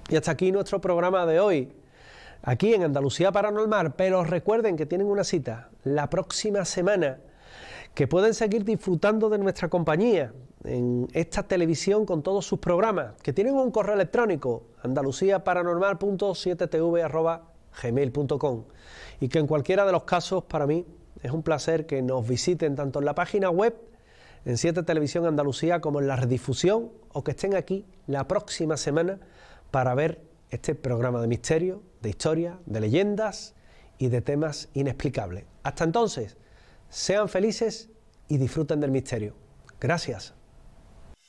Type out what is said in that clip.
Y hasta aquí nuestro programa de hoy, aquí en Andalucía Paranormal, pero recuerden que tienen una cita la próxima semana, que pueden seguir disfrutando de nuestra compañía en esta televisión con todos sus programas, que tienen un correo electrónico, andaluciaparanormal.7tv@gmail.com, y que en cualquiera de los casos para mí es un placer que nos visiten tanto en la página web, en 7 Televisión Andalucía, como en la redifusión, o que estén aquí la próxima semana para ver este programa de misterio, de historia, de leyendas y de temas inexplicables. Hasta entonces, sean felices y disfruten del misterio. Gracias.